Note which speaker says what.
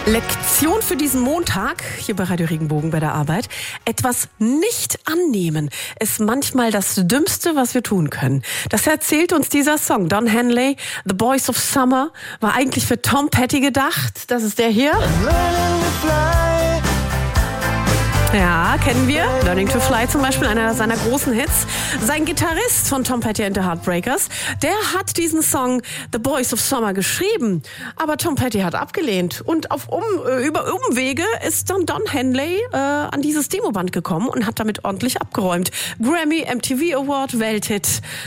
Speaker 1: Lektion für diesen Montag, hier bei Radio Regenbogen bei der Arbeit. Etwas nicht annehmen ist manchmal das Dümmste, was wir tun können. Das erzählt uns dieser Song. Don Henley, The Boys of Summer, war eigentlich für Tom Petty gedacht. Das ist der hier. Ja, kennen wir. Learning to Fly zum Beispiel, einer seiner großen Hits. Sein Gitarrist von Tom Petty and the Heartbreakers, der hat diesen Song The Boys of Summer geschrieben. Aber Tom Petty hat abgelehnt. Und über Umwege ist dann Don Henley an dieses Demoband gekommen und hat damit ordentlich abgeräumt. Grammy, MTV Award, Welthit.